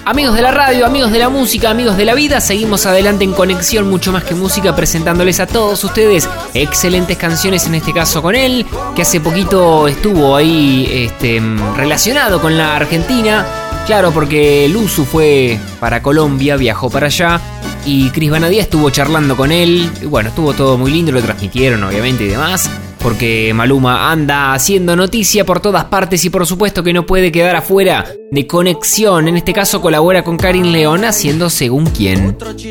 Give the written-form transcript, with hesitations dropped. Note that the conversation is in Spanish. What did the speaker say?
Amigos de la radio, amigos de la música, amigos de la vida, seguimos adelante en Conexión Mucho Más que Música, presentándoles a todos ustedes excelentes canciones, en este caso con él, que hace poquito estuvo ahí relacionado con la Argentina. Claro, porque Luzu fue para Colombia, viajó para allá, y Chris Banadía estuvo charlando con él. Y bueno, estuvo todo muy lindo, lo transmitieron obviamente y demás, porque Maluma anda haciendo noticia por todas partes y por supuesto que no puede quedar afuera de Conexión. En este caso colabora con Karin León haciendo Según Quién.